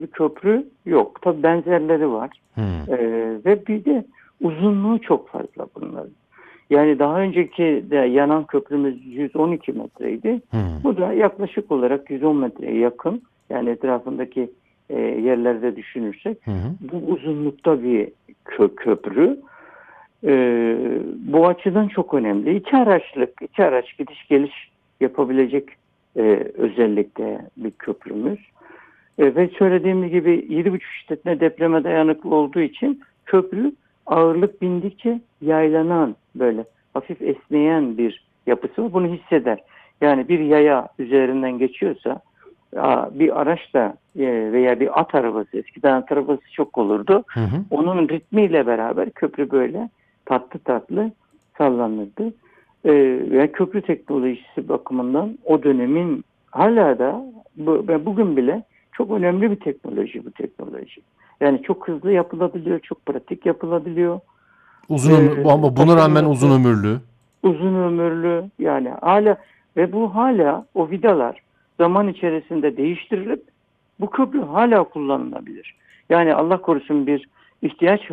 bir köprü yok. Tabii benzerleri var. Hmm. Ve bir de uzunluğu çok fazla bunların. Yani daha önceki de yanan köprümüz 112 metreydi. Hmm. Bu da yaklaşık olarak 110 metreye yakın. Yani etrafındaki yerlerde düşünürsek Hı hı. bu uzunlukta bir köprü. Bu açıdan çok önemli. İki araç gidiş geliş yapabilecek özellikte bir köprümüz. Ve söylediğim gibi 7,5 şiddetine depreme dayanıklı olduğu için köprü ağırlık bindikçe yaylanan, böyle hafif esneyen bir yapısı var. Bunu hisseder. Yani bir yaya üzerinden geçiyorsa bir araç da veya bir at arabası, eskiden at arabası çok olurdu. Hı hı. Onun ritmiyle beraber köprü böyle tatlı tatlı sallanırdı. Ve köprü teknolojisi bakımından o dönemin hala da ve bugün bile çok önemli bir teknoloji bu teknoloji. Yani çok hızlı yapılabiliyor, çok pratik yapılabiliyor. Ama buna rağmen uzun Taşınması ömürlü. uzun ömürlü, yani hala, ve bu hala o vidalar zaman içerisinde değiştirilip bu köprü hala kullanılabilir. Yani Allah korusun bir ihtiyaç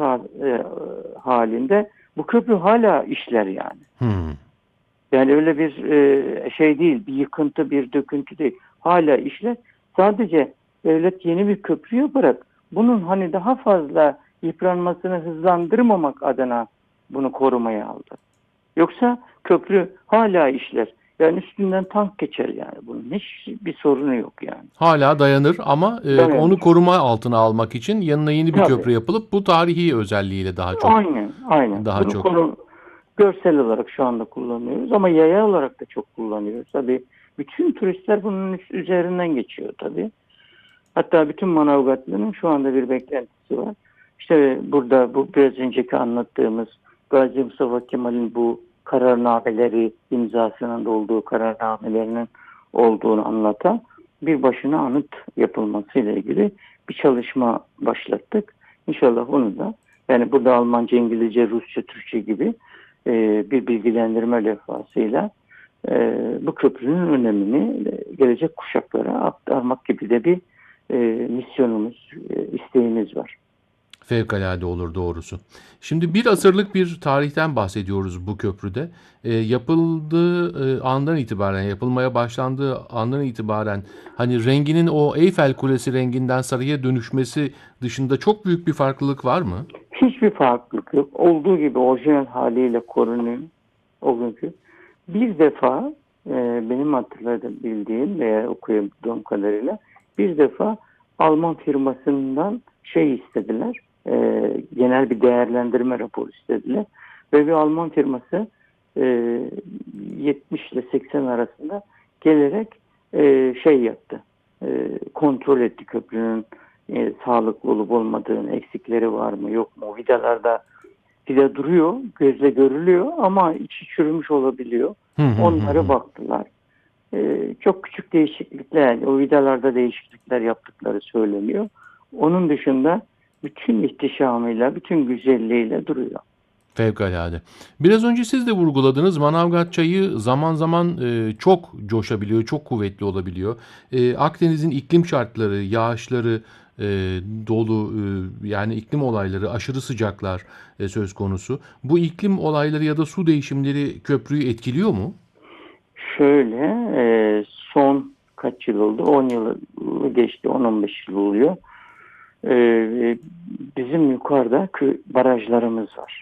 halinde bu köprü hala işler yani. Hmm. Yani öyle bir şey değil, bir yıkıntı, bir döküntü değil. Hala işler. Sadece devlet yeni bir köprü yaparak bunun hani daha fazla yıpranmasını hızlandırmamak adına bunu korumaya aldı. Yoksa köprü hala işler. Yani üstünden tank geçer yani. Bunun hiçbir sorunu yok yani. Hala dayanır ama onu Dayanır. koruma altına almak için yanına yeni bir Tabii. köprü yapılıp bu tarihi özelliğiyle Aynen, aynen. daha Bunu çok. görsel olarak şu anda kullanıyoruz ama yaya olarak da çok kullanıyoruz. Tabii bütün turistler bunun üzerinden geçiyor tabii. Hatta bütün Manavgatlı'nın şu anda bir beklentisi var. İşte burada bu biraz önceki anlattığımız Gazi Mustafa Kemal'in bu kararnameleri, imzasının da olduğu kararnamelerinin olduğunu anlatan bir başına anıt yapılmasıyla ilgili bir çalışma başlattık. İnşallah onu da, yani burada Almanca, İngilizce, Rusça, Türkçe gibi bir bilgilendirme levhasıyla bu köprünün önemini gelecek kuşaklara aktarmak gibi de bir misyonumuz, isteğimiz var. Fevkalade olur doğrusu. Şimdi bir asırlık bir tarihten bahsediyoruz bu köprüde. Yapıldığı andan itibaren, yapılmaya başlandığı andan itibaren hani renginin o Eyfel Kulesi renginden sarıya dönüşmesi dışında çok büyük bir farklılık var mı? Hiçbir farklılık yok. Olduğu gibi orijinal haliyle korunuyor o günkü. Bir defa benim hatırladığım, bildiğim veya okuduğum kadarıyla bir defa Alman firmasından şey istediler. Genel bir değerlendirme raporu istediler. Ve bir Alman firması e, 70 ile 80 arasında gelerek şey yaptı. Kontrol etti köprünün sağlıklı olup olmadığını, eksikleri var mı yok mu? Vidalarda vida duruyor, gözle görülüyor ama içi çürümüş olabiliyor. Hı hı hı Onlara hı. baktılar. Çok küçük değişiklikler, yani o vidalarda değişiklikler yaptıkları söyleniyor. Onun dışında bütün ihtişamıyla, bütün güzelliğiyle duruyor. Fevkalade. Biraz önce siz de vurguladınız. Manavgat çayı zaman zaman çok coşabiliyor, çok kuvvetli olabiliyor. Akdeniz'in iklim şartları, yağışları, e, dolu, yani iklim olayları, aşırı sıcaklar söz konusu. Bu iklim olayları ya da su değişimleri köprüyü etkiliyor mu? Şöyle, son kaç yıl oldu? 10 yılı geçti, 10-15 yıl oluyor. E, Bizim yukarıda barajlarımız var.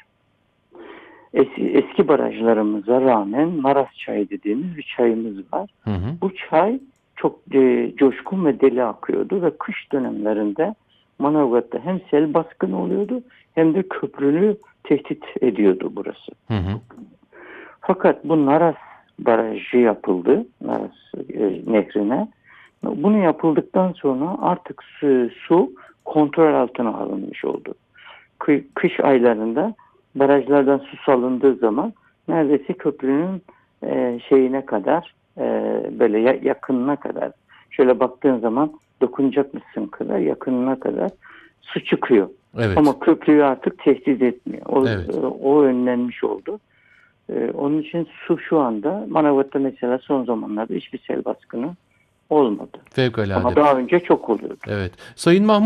Eski barajlarımıza rağmen Maras çayı dediğimiz bir çayımız var. Hı hı. Bu çay çok coşkun ve deli akıyordu ve kış dönemlerinde Manavgat'ta hem sel baskını oluyordu hem de köprünü tehdit ediyordu burası. Hı hı. Fakat bu Naras Barajı yapıldı, Naras nehrine. Bunu yapıldıktan sonra artık su kontrol altına alınmış oldu. Kış aylarında barajlardan su salındığı zaman neredeyse köprünün şeyine kadar, böyle yakınına kadar, şöyle baktığın zaman dokunacak mısın kadar yakınına kadar su çıkıyor. Evet. Ama köprüyü artık tehdit etmiyor. Evet. O önlenmiş oldu. Onun için su şu anda Manavgat'ta mesela son zamanlarda hiçbir sel baskını olmadı. Fevkalade. Ama daha önce çok oluyordu. Evet. Sayın Mahmut